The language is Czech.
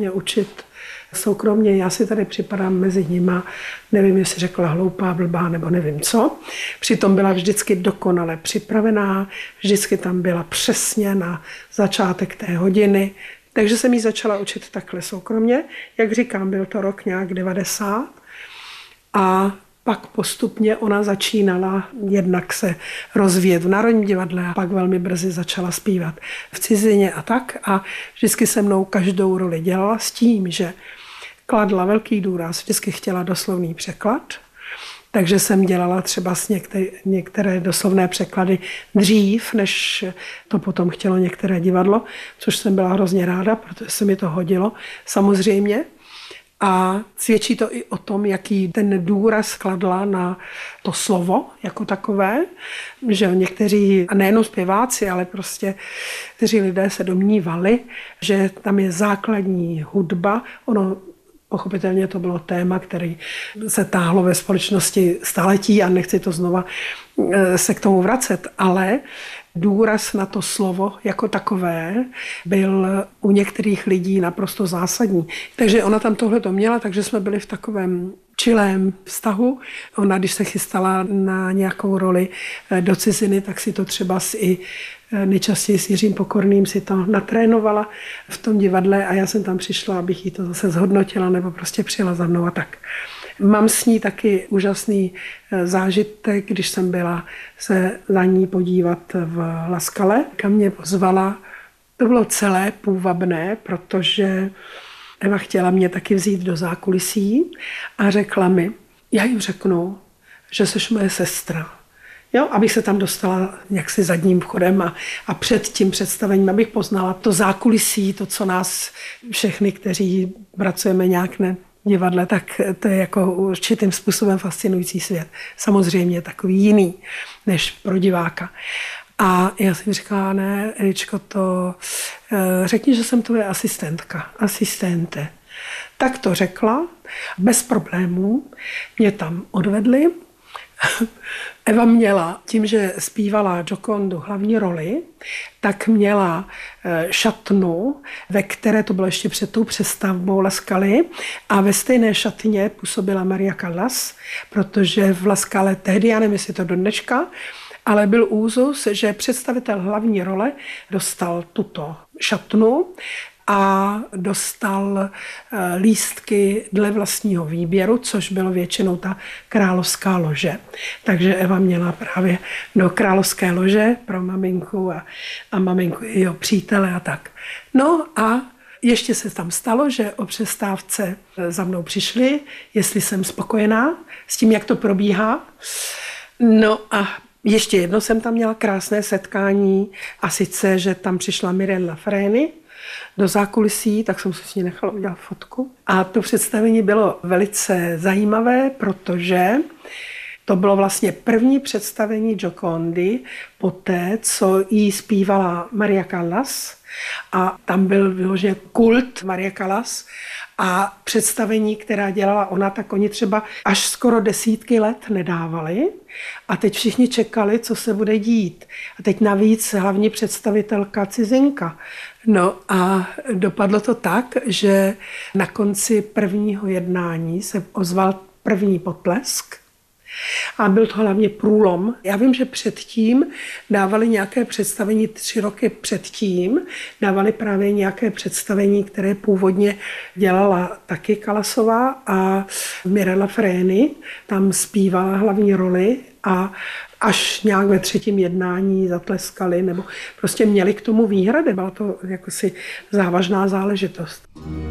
mě učit soukromně. Já si tady připadám mezi nima, nevím, jestli řekla hloupá, blbá nebo nevím co. Přitom byla vždycky dokonale připravená, vždycky tam byla přesně na začátek té hodiny. Takže jsem jí začala učit takhle soukromně. Jak říkám, byl to rok nějak 90 a pak postupně ona začínala jednak se rozvíjet v Národním divadle a pak velmi brzy začala zpívat v cizině a tak. A vždycky se mnou každou roli dělala s tím, že kladla velký důraz, vždycky chtěla doslovný překlad. Takže jsem dělala třeba některé doslovné překlady dřív, než to potom chtělo některé divadlo, což jsem byla hrozně ráda, protože se mi to hodilo samozřejmě. A svědčí to i o tom, jaký ten důraz kladla na to slovo jako takové, že někteří, a nejenom zpěváci, ale prostě kteří lidé se domnívali, že tam je základní hudba. Ono pochopitelně to bylo téma, který se táhlo ve společnosti staletí a nechci to znova se k tomu vracet, ale důraz na to slovo jako takové byl u některých lidí naprosto zásadní. Takže ona tam tohle to měla, takže jsme byli v takovém čilém vztahu. Ona, když se chystala na nějakou roli do ciziny, tak si to třeba i nejčastěji s Jiřím Pokorným si to natrénovala v tom divadle a já jsem tam přišla, abych jí to zase zhodnotila nebo prostě přijela za mnou a tak. Mám s ní taky úžasný zážitek, když jsem byla se na ní podívat v Laskale, kam mě pozvala. To bylo celé půvabné, protože Eva chtěla mě taky vzít do zákulisí a řekla mi, já jim řeknu, že jsi moje sestra. Jo, abych se tam dostala jaksi zadním vchodem a před tím představením, abych poznala to zákulisí, to, co nás všechny, kteří pracujeme nějak divadle, tak to je jako určitým způsobem fascinující svět. Samozřejmě takový jiný než pro diváka. A já jsem říkala, ne, Eličko, to řekni, že jsem tvoje asistente. Tak to řekla, bez problémů, mě tam odvedli. Eva měla, tím, že zpívala Giocondu hlavní roli, tak měla šatnu, ve které to bylo ještě před tou přestavbou Laskaly a ve stejné šatně působila Maria Callas, protože v Laskale tehdy, já nevím, jestli to do dneška, ale byl úzus, že představitel hlavní role dostal tuto šatnu a dostal lístky dle vlastního výběru, což bylo většinou ta královská lože. Takže Eva měla právě do královské lože pro maminku a maminku jeho přítele a tak. No a ještě se tam stalo, že o přestávce za mnou přišli, jestli jsem spokojená s tím, jak to probíhá. No a ještě jedno jsem tam měla krásné setkání a sice, že tam přišla Mirella Freni do zákulisí, tak jsem si s ní nechala udělat fotku. A to představení bylo velice zajímavé, protože to bylo vlastně první představení Giocondy poté, co jí zpívala Maria Callas. A tam byl vyloženě kult Maria Callas a představení, která dělala ona, tak oni třeba až skoro 10 let nedávali a teď všichni čekali, co se bude dít. A teď navíc hlavní představitelka cizinka. No a dopadlo to tak, že na konci prvního jednání se ozval první potlesk. A byl to hlavně průlom. Já vím, že předtím dávali nějaké představení 3 roky předtím, dávali právě nějaké představení, které původně dělala taky Callasová a Mirella Freni tam zpívala hlavní roli a až nějak ve 3. jednání zatleskali nebo prostě měli k tomu výhrady. Byla to jakosi závažná záležitost.